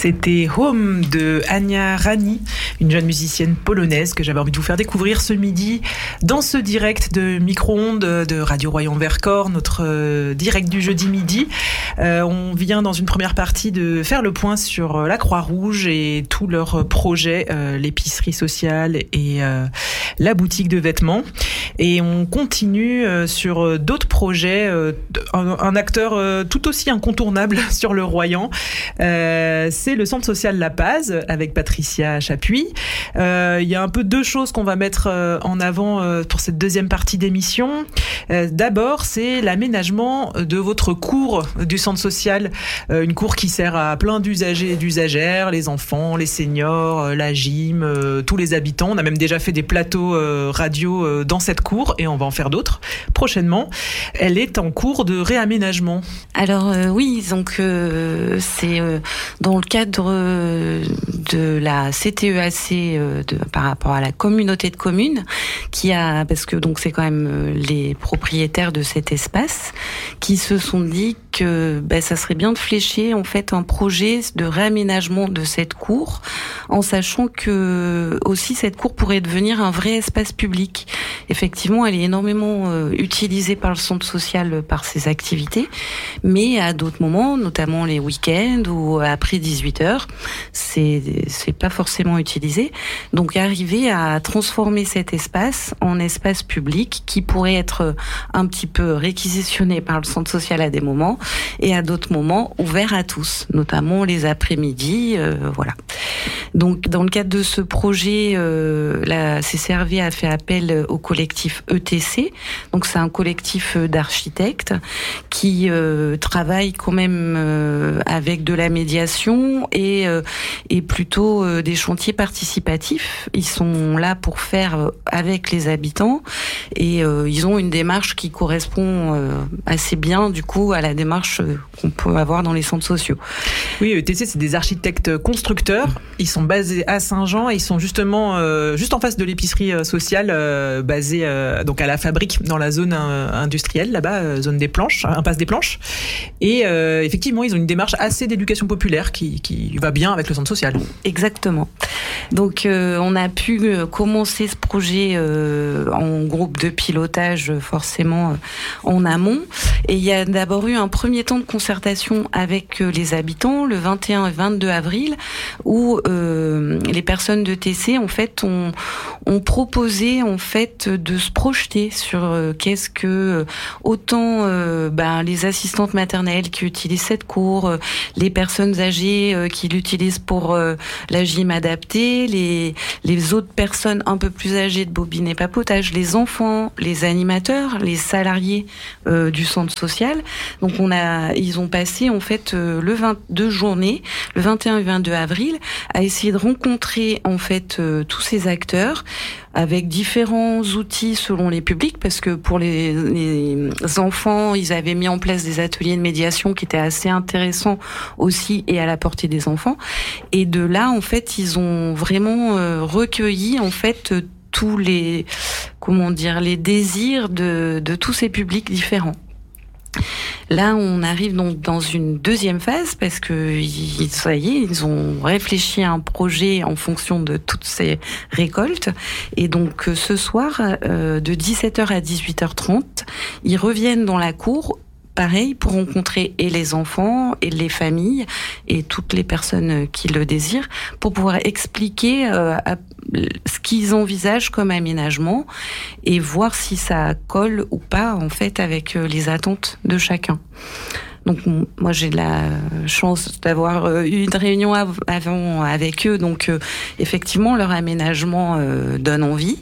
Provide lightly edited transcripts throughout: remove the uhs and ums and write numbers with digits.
C'était Home de Ania Rani, une jeune musicienne polonaise que j'avais envie de vous faire découvrir ce midi dans ce direct de micro-ondes de Radio Royan-Vercors, notre direct du jeudi midi. On vient dans une première partie de faire le point sur la Croix-Rouge et tous leurs projets, l'épicerie sociale et la boutique de vêtements. Et on continue sur d'autres projets, un acteur tout aussi incontournable sur le Royan. C'est le centre social La Paz avec Patricia Chapuis. Il y a un peu deux choses qu'on va mettre en avant pour cette deuxième partie d'émission. D'abord, c'est l'aménagement de votre cour du centre social, une cour qui sert à plein d'usagers et d'usagères, les enfants, les seniors, la gym, tous les habitants. On a même déjà fait des plateaux radio dans cette cour et on va en faire d'autres prochainement. Elle est en cours de réaménagement. Alors oui, donc c'est dans le cadre de la CTEAC par rapport à la communauté de communes parce que donc c'est quand même les propriétaires de cet espace qui se sont dit que ça serait bien de flécher en fait un projet de réaménagement de cette cour, en sachant que aussi cette cour pourrait devenir un vrai espace public. Effectivement, elle est énormément utilisée par le centre social par ses activités, mais à d'autres moments, notamment les week-ends ou après 18h, c'est pas forcément utilisé. Donc arriver à transformer cet espace en espace public qui pourrait être un petit peu réquisitionné par le centre social à des moments et à d'autres moments ouvert à tous, notamment les après-midi, voilà. Donc dans le cadre de ce projet, la CCRV a fait appel au collectif ETC. Donc c'est un collectif d'architectes qui travaille quand même avec de la médiation et plutôt des chantiers participatifs. Ils sont là pour faire avec les habitants et ils ont une démarche qui correspond assez bien du coup à la démarche qu'on peut avoir dans les centres sociaux. Oui, ETC, c'est des architectes constructeurs. Ils sont basés à Saint-Jean et ils sont justement juste en face de l'épicerie sociale basée donc à la fabrique dans la zone industrielle là-bas, zone des planches, impasse des planches. Et effectivement, ils ont une démarche assez d'éducation populaire qui va bien avec le centre social. Exactement. Donc on a pu commencer ce projet en groupe de pilotage forcément en amont. Et il y a d'abord eu un premier temps de concertation avec les habitants le 21 et 22 avril où les personnes de TC en fait ont proposé en fait de se projeter sur qu'est-ce que autant les assistantes maternelles qui utilisent cette cour, les personnes âgées qui l'utilisent pour la gym adaptée, les autres personnes un peu plus âgées de bobine et papotage, les enfants, les animateurs, les salariés du centre social. Donc ils ont passé en fait deux journées, le 21 et 22 avril, à essayer de rencontrer en fait tous ces acteurs avec différents outils selon les publics, parce que pour les enfants, ils avaient mis en place des ateliers de médiation qui étaient assez intéressants aussi et à la portée des enfants. Et de là, en fait, ils ont vraiment recueilli en fait tous les désirs de tous ces publics différents. Là, on arrive donc dans une deuxième phase parce que ça y est, ils ont réfléchi à un projet en fonction de toutes ces récoltes. Et donc, ce soir, de 17h à 18h30, ils reviennent dans la cour. Pareil, pour rencontrer et les enfants et les familles et toutes les personnes qui le désirent pour pouvoir expliquer ce qu'ils envisagent comme aménagement et voir si ça colle ou pas en fait avec les attentes de chacun. Donc moi j'ai la chance d'avoir eu une réunion avant avec eux, donc effectivement leur aménagement donne envie.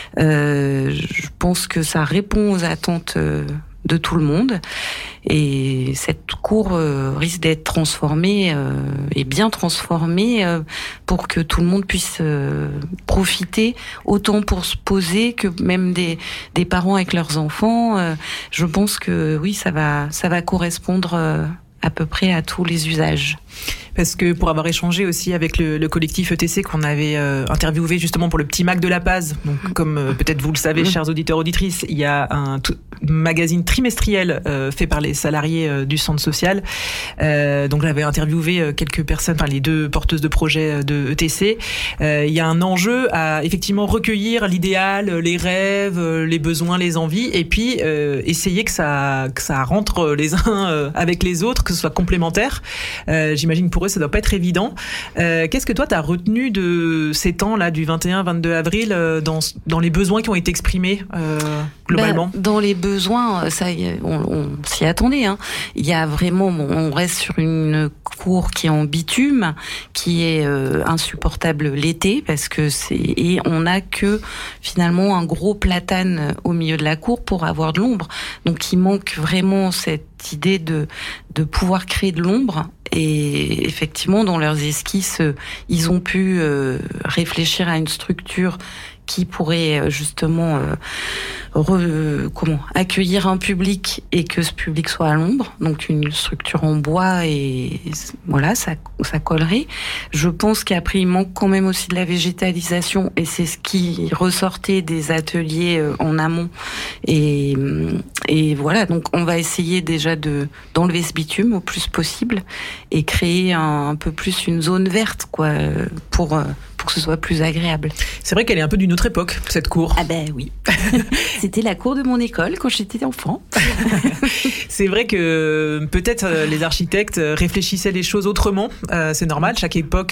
Je pense que ça répond aux attentes de tout le monde et cette cour risque d'être transformée et bien transformée pour que tout le monde puisse profiter autant pour se poser que même des parents avec leurs enfants. Je pense que oui, ça va correspondre à peu près à tous les usages. Parce que pour avoir échangé aussi avec le collectif ETC qu'on avait interviewé justement pour le Petit Mac de la Paz, donc comme peut-être vous le savez, chers auditeurs, auditrices, il y a un magazine trimestriel fait par les salariés du centre social. Donc j'avais interviewé quelques personnes, enfin les deux porteuses de projets de ETC. Il y a un enjeu à effectivement recueillir l'idéal, les rêves, les besoins, les envies, et puis essayer que ça rentre les uns avec les autres, que ce soit complémentaire. J'imagine que pour eux ça doit pas être évident. Qu'est-ce que toi t'as retenu de ces temps là du 21-22 avril dans les besoins qui ont été exprimés globalement? Dans les besoins, ça, on s'y attendait. Hein. Il y a vraiment, on reste sur une cour qui est en bitume, qui est insupportable l'été et on n'a que finalement un gros platane au milieu de la cour pour avoir de l'ombre. Donc il manque vraiment cette idée de pouvoir créer de l'ombre. Et effectivement, dans leurs esquisses, ils ont pu réfléchir à une structure qui pourrait justement accueillir un public et que ce public soit à l'ombre, donc une structure en bois, et voilà, ça collerait. Je pense qu'après il manque quand même aussi de la végétalisation, et c'est ce qui ressortait des ateliers en amont, et voilà, donc on va essayer déjà d'enlever ce bitume au plus possible et créer un peu plus une zone verte, quoi, pour que ce soit plus agréable. C'est vrai qu'elle est un peu d'une autre époque, cette cour. Ah ben oui. C'était la cour de mon école quand j'étais enfant. C'est vrai que peut-être les architectes réfléchissaient les choses autrement. C'est normal, chaque époque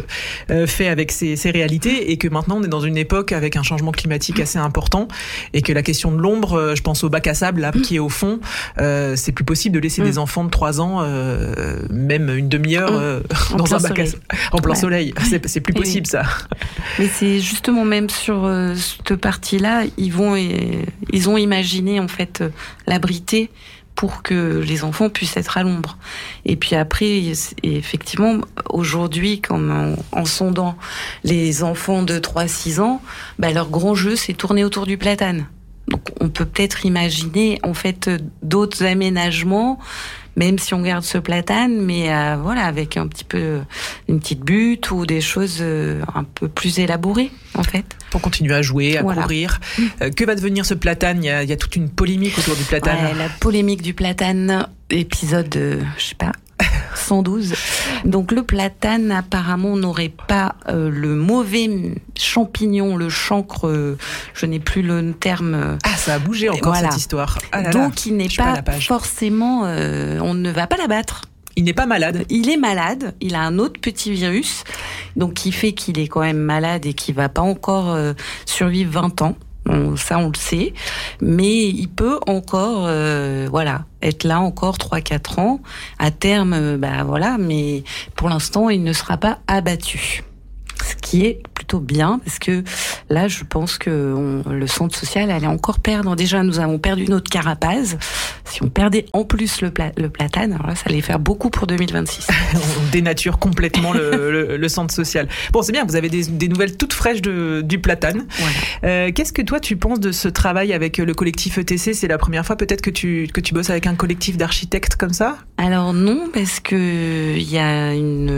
fait avec ses réalités, et que maintenant on est dans une époque avec un changement climatique assez important, et que la question de l'ombre, je pense au bac à sable là, qui est au fond, c'est plus possible de laisser des enfants de 3 ans même une demi-heure dans un bac à sable en plein soleil. C'est plus possible ça. Mais c'est justement même sur cette partie-là, ils ont imaginé en fait l'abriter pour que les enfants puissent être à l'ombre. Et puis après, effectivement, aujourd'hui, comme en sondant les enfants de 3-6 ans, leur grand jeu, c'est tourner autour du platane. Donc on peut peut-être imaginer en fait d'autres aménagements, même si on garde ce platane, mais voilà, avec un petit peu une petite butte ou des choses un peu plus élaborées en fait. Pour continuer à jouer, à courir. Que va devenir ce platane ? Il y a toute une polémique autour du platane. Ouais, la polémique du platane, épisode, je sais pas, 112. Donc le platane apparemment n'aurait pas le mauvais champignon, le chancre, je n'ai plus le terme. Ça a bougé encore cette histoire. Donc il n'est pas forcément, on ne va pas l'abattre. Il n'est pas malade. Il est malade. Il a un autre petit virus, donc qui fait qu'il est quand même malade et qu'il va pas encore survivre 20 ans. Ça, on le sait. Mais il peut encore, être là encore 3-4 ans. À terme, voilà. Mais pour l'instant, il ne sera pas abattu. Ce qui est plutôt bien, parce que là, je pense que le centre social allait encore perdre. Déjà, nous avons perdu notre carapace. Si on perdait en plus le platane, alors là, ça allait faire beaucoup pour 2026. On dénature complètement le centre social. Bon, c'est bien, vous avez des nouvelles toutes fraîches du platane. Voilà. Qu'est-ce que toi, tu penses de ce travail avec le collectif ETC ? C'est la première fois peut-être que tu bosses avec un collectif d'architectes comme ça ? Alors non, parce que il y a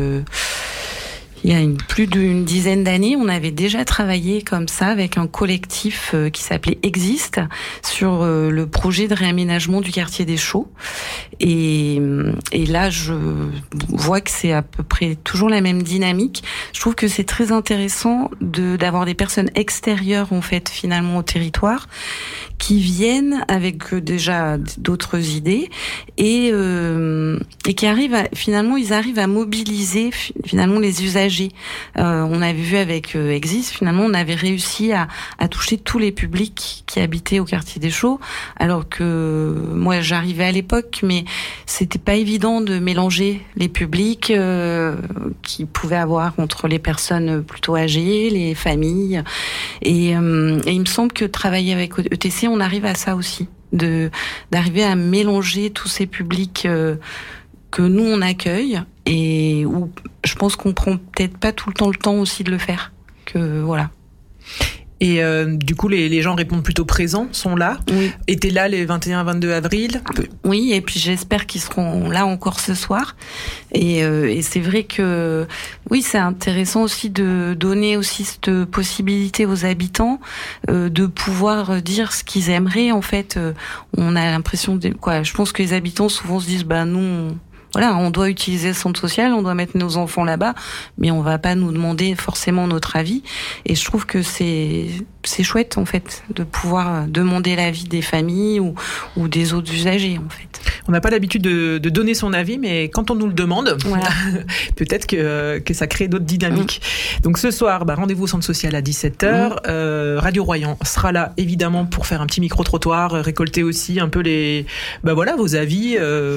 plus d'une dizaine d'années, on avait déjà travaillé comme ça avec un collectif qui s'appelait Existe sur le projet de réaménagement du quartier des Chaux. Et là, je vois que c'est à peu près toujours la même dynamique. Je trouve que c'est très intéressant d'avoir des personnes extérieures en fait finalement au territoire qui viennent avec déjà d'autres idées et qui arrivent ils arrivent à mobiliser finalement les usagers. On avait vu avec Existe, finalement, on avait réussi à toucher tous les publics qui habitaient au quartier des Chaux, alors que moi j'arrivais à l'époque, mais c'était pas évident de mélanger les publics qui pouvaient avoir entre les personnes plutôt âgées, les familles, et il me semble que travailler avec ETC, on arrive à ça aussi, d'arriver à mélanger tous ces publics que nous on accueille, et où je pense qu'on prend peut-être pas tout le temps aussi de le faire. Voilà. Et du coup, les gens répondent plutôt présents, sont là. Oui. Étaient là les 21-22 avril. Oui, et puis j'espère qu'ils seront là encore ce soir. Et c'est vrai que oui, c'est intéressant aussi de donner aussi cette possibilité aux habitants de pouvoir dire ce qu'ils aimeraient. En fait, on a l'impression je pense que les habitants souvent se disent nous. Voilà, on doit utiliser le centre social, on doit mettre nos enfants là-bas, mais on va pas nous demander forcément notre avis. Et je trouve que c'est chouette, en fait, de pouvoir demander l'avis des familles ou des autres usagers, en fait. On n'a pas l'habitude de donner son avis, mais quand on nous le demande, voilà. peut-être que ça crée d'autres dynamiques. Donc ce soir, rendez-vous au centre social à 17h. Radio Royan sera là, évidemment, pour faire un petit micro-trottoir, récolter aussi un peu vos avis,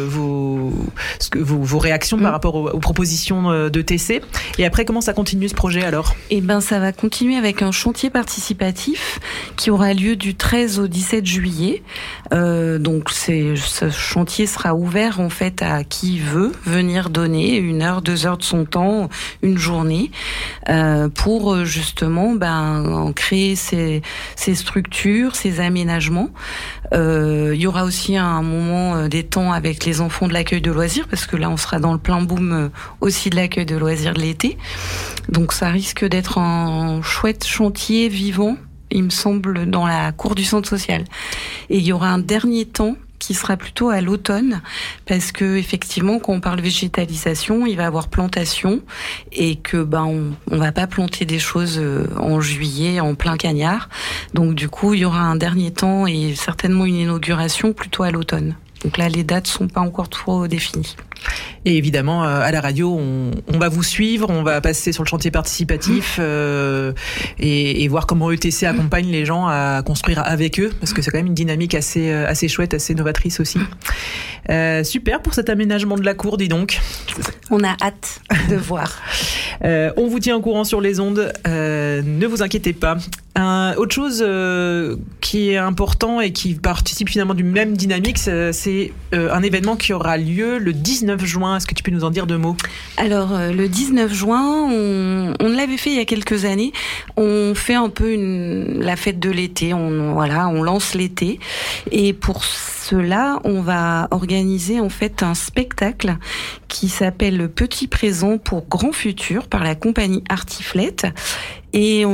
vos réactions par rapport aux propositions de TC. Et après, comment ça continue ce projet alors ? Ça va continuer avec un chantier participatif qui aura lieu du 13 au 17 juillet. Donc ce chantier sera ouvert en fait à qui veut venir donner 1 heure, 2 heures de son temps, une journée, pour justement créer ces structures, ces aménagements. Il y aura aussi un moment des temps avec les enfants de l'accueil de loisirs, parce que là on sera dans le plein boom aussi de l'accueil de loisirs de l'été. Donc ça risque d'être un chouette chantier vivant, il me semble, dans la cour du centre social. Et il y aura un dernier temps qui sera plutôt à l'automne, parce que effectivement, quand on parle végétalisation, il va y avoir plantation, et que on va pas planter des choses en juillet, en plein cagnard. Donc du coup, il y aura un dernier temps et certainement une inauguration plutôt à l'automne. Donc là, les dates sont pas encore trop définies. Et évidemment, à la radio, on va vous suivre, on va passer sur le chantier participatif et voir comment ETC accompagne les gens à construire avec eux, parce que c'est quand même une dynamique assez chouette, assez novatrice aussi. Super pour cet aménagement de la cour, dis donc. On a hâte de voir. On vous tient au courant sur les ondes, ne vous inquiétez pas. Autre chose qui est important et qui participe finalement du même dynamique, c'est un événement qui aura lieu le 19 juin. Est-ce que tu peux nous en dire 2 mots ? Alors, le 19 juin, on l'avait fait il y a quelques années. On fait un peu la fête de l'été. On lance l'été. Et pour cela, on va organiser en fait un spectacle qui s'appelle Le Petit Présent pour Grand Futur par la compagnie Artiflette. Et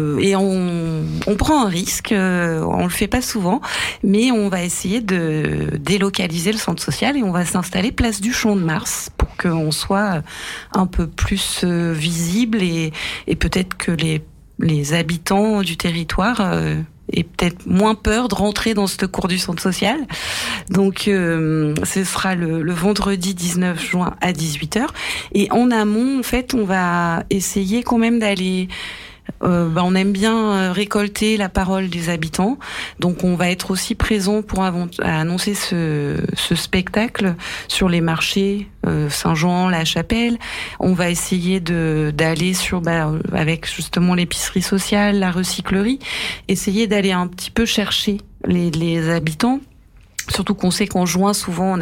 on prend un risque, on le fait pas souvent, mais on va essayer de délocaliser le centre social et on va s'installer place du Champ de Mars pour qu'on soit un peu plus visible et peut-être que les habitants du territoire aient peut-être moins peur de rentrer dans cette cour du centre social. Donc ce sera le vendredi 19 juin à 18h. Et en amont, en fait, on va essayer quand même d'aller... on aime bien récolter la parole des habitants, donc on va être aussi présent pour annoncer ce spectacle sur les marchés Saint-Jean, La Chapelle. On va essayer d'aller avec justement l'épicerie sociale, la recyclerie, essayer d'aller un petit peu chercher les habitants. Surtout qu'on sait qu'en juin, souvent,